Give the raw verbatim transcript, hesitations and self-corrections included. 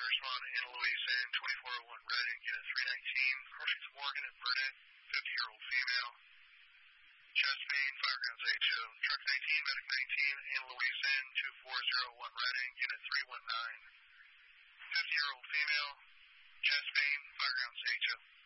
respond to Anna Louise N, twenty-four oh one Reading, unit three nineteen, Horses Morgan and Burnett, fifty-year-old female. Chest pain, fire grounds H O. Truck nineteen, medic nineteen, Anna Louise N, two four oh one Reading, unit three one nine. fifty-year-old female, chest pain, fire grounds H O.